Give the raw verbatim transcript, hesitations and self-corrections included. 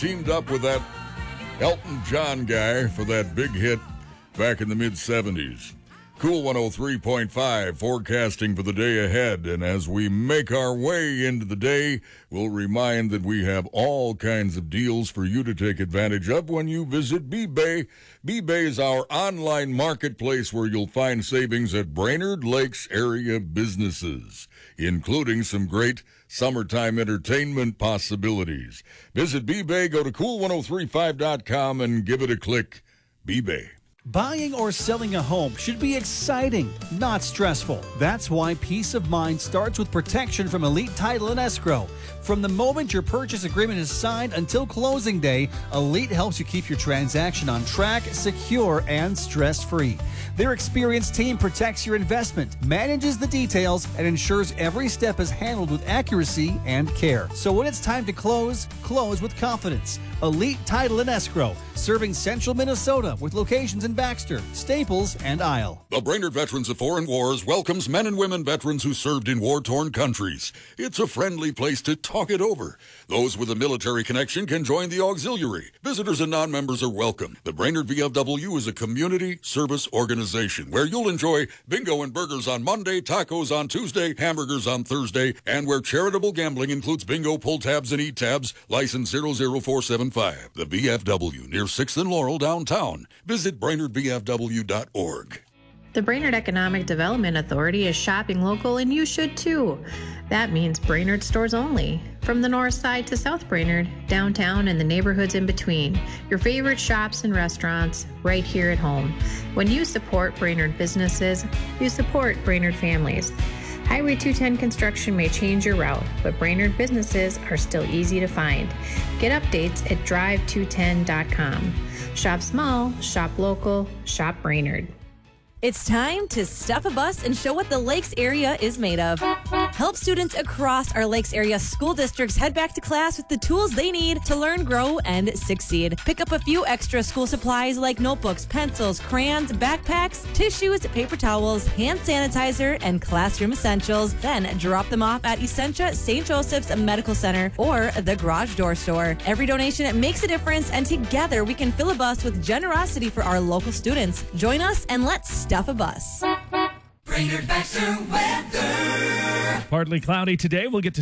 teamed up with that Elton John guy for that big hit back in the mid-seventies. Cool one oh three point five, forecasting for the day ahead. And as we make our way into the day, we'll remind that we have all kinds of deals for you to take advantage of when you visit B-Bay. B-Bay is our online marketplace where you'll find savings at Brainerd Lakes area businesses, including some great summertime entertainment possibilities. Visit B-Bay, go to cool ten thirty-five dot com and give it a click. B-Bay. Buying or selling a home should be exciting, not stressful. That's why peace of mind starts with protection from Elite Title and Escrow. From the moment your purchase agreement is signed until closing day, Elite helps you keep your transaction on track, secure, and stress-free. Their experienced team protects your investment, manages the details, and ensures every step is handled with accuracy and care. So when it's time to close, close with confidence. Elite Title and Escrow, serving central Minnesota with locations in Baxter, Staples, and Isle. The Brainerd Veterans of Foreign Wars welcomes men and women veterans who served in war-torn countries. It's a friendly place to talk it over. Those with a military connection can join the auxiliary. Visitors and non-members are welcome. The Brainerd V F W is a community service organization where you'll enjoy bingo and burgers on Monday, tacos on Tuesday, hamburgers on Thursday, and where charitable gambling includes bingo, pull tabs, and e-tabs. License zero zero four seven five. The V F W near sixth and Laurel downtown. Visit brainerd v f w dot org. The Brainerd Economic Development Authority is shopping local, and you should too. That means Brainerd stores only. From the north side to South Brainerd, downtown, and the neighborhoods in between. Your favorite shops and restaurants right here at home. When you support Brainerd businesses, you support Brainerd families. Highway two ten construction may change your route, but Brainerd businesses are still easy to find. Get updates at drive two ten dot com. Shop small, shop local, shop Brainerd. It's time to stuff a bus and show what the Lakes area is made of. Help students across our Lakes area school districts head back to class with the tools they need to learn, grow, and succeed. Pick up a few extra school supplies like notebooks, pencils, crayons, backpacks, tissues, paper towels, hand sanitizer, and classroom essentials. Then drop them off at Essentia Saint Joseph's Medical Center or the Garage Door Store. Every donation makes a difference, and together we can fill a bus with generosity for our local students. Join us and let's stuff a bus. Brainerd Baxter weather. Partly cloudy today. We'll get to